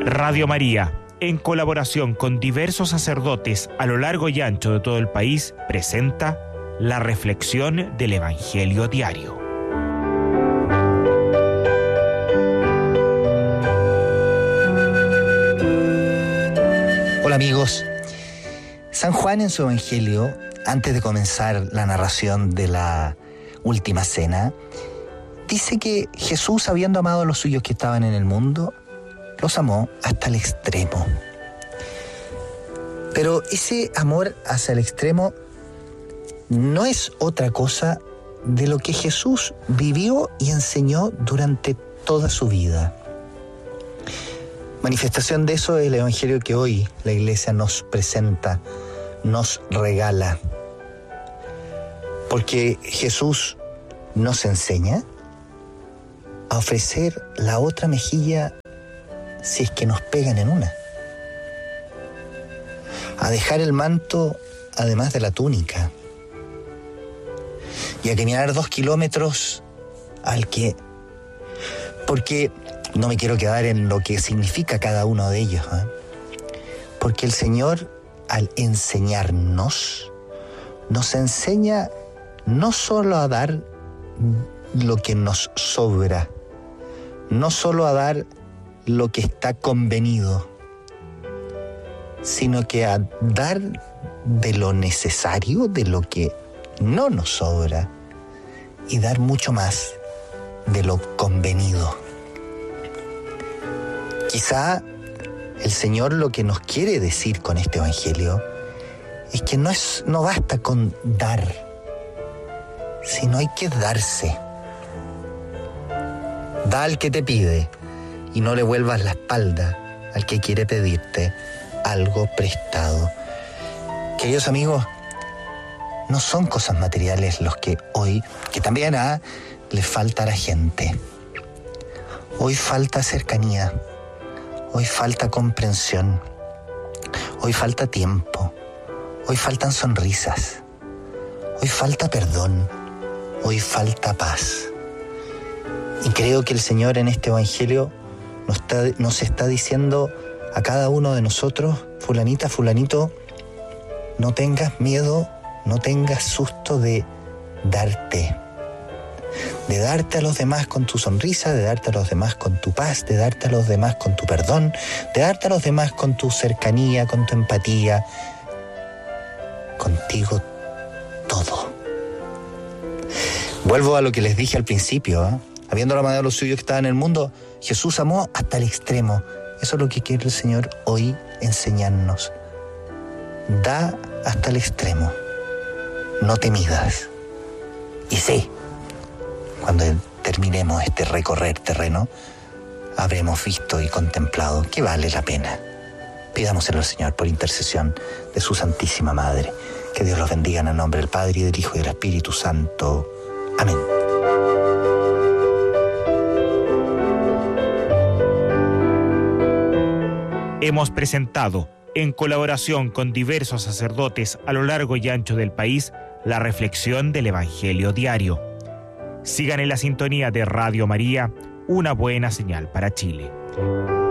Radio María, en colaboración con diversos sacerdotes a lo largo y ancho de todo el país, presenta la reflexión del Evangelio diario. Hola amigos. San Juan en su Evangelio, antes de comenzar la narración de la última cena, dice que Jesús, habiendo amado a los suyos que estaban en el mundo, los amó hasta el extremo. Pero ese amor hacia el extremo no es otra cosa de lo que Jesús vivió y enseñó durante toda su vida. Manifestación de eso es el Evangelio que hoy la Iglesia nos presenta, nos regala. Porque Jesús nos enseña a ofrecer la otra mejilla si es que nos pegan en una. A dejar el manto además de la túnica. Y a caminar 2 kilómetros porque no me quiero quedar en lo que significa cada uno de ellos, Porque el Señor, al enseñarnos, nos enseña no solo a dar lo que nos sobra, no solo a dar lo que está convenido, sino que a dar de lo necesario, de lo que no nos sobra, y dar mucho más de lo convenido. Quizá el Señor lo que nos quiere decir con este Evangelio es que no basta con dar, sino hay que darse. Da al que te pide y no le vuelvas la espalda al que quiere pedirte algo prestado. Queridos amigos, no son cosas materiales los que hoy, que también le falta a la gente. Hoy falta cercanía, hoy falta comprensión, hoy falta tiempo, hoy faltan sonrisas, hoy falta perdón, hoy falta paz. Y creo que el Señor en este Evangelio nos está diciendo a cada uno de nosotros: fulanita, fulanito, no tengas miedo, no tengas susto de darte a los demás con tu sonrisa, de darte a los demás con tu paz, de darte a los demás con tu perdón, de darte a los demás con tu cercanía, con tu empatía, contigo todo. Vuelvo a lo que les dije al principio, Habiendo amado a los suyos que estaban en el mundo, Jesús amó hasta el extremo. Eso es lo que quiere el Señor hoy enseñarnos. Da hasta el extremo. No te midas. Y sí, cuando terminemos este recorrer terreno, habremos visto y contemplado que vale la pena. Pidámoselo al Señor por intercesión de su Santísima Madre. Que Dios los bendiga en el nombre del Padre, y del Hijo, y del Espíritu Santo. Amén. Hemos presentado, en colaboración con diversos sacerdotes a lo largo y ancho del país, la reflexión del Evangelio diario. Sigan en la sintonía de Radio María, una buena señal para Chile.